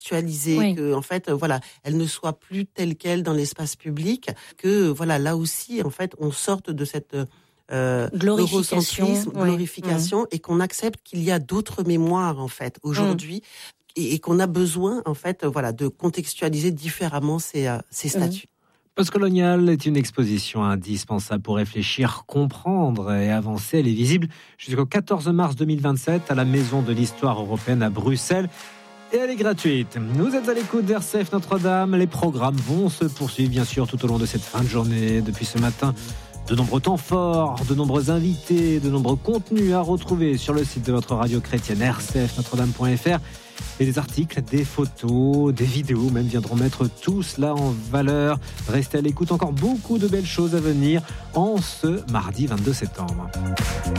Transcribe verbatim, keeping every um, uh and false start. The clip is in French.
actualisée, Oui. que en fait, euh, voilà, elle ne soit plus telle quelle dans l'espace public, que voilà, là aussi, en fait, on sorte de cette euh, glorification, eurocentrisme, ouais. glorification, Mmh. et qu'on accepte qu'il y a d'autres mémoires en fait aujourd'hui, mmh. et, et qu'on a besoin en fait, voilà, de contextualiser différemment ces, euh, ces statuts. Mmh. Postcolonial est une exposition indispensable pour réfléchir, comprendre et avancer. Elle est visible jusqu'au quatorze mars deux mille vingt-sept à la Maison de l'Histoire européenne à Bruxelles. Et elle est gratuite. Vous êtes à l'écoute d'R C F Notre-Dame. Les programmes vont se poursuivre, bien sûr, tout au long de cette fin de journée. Depuis ce matin, de nombreux temps forts, de nombreux invités, de nombreux contenus à retrouver sur le site de votre radio chrétienne r c f notre dame point f r. Et des articles, des photos, des vidéos même viendront mettre tout cela en valeur. Restez à l'écoute, encore beaucoup de belles choses à venir en ce mardi vingt-deux septembre.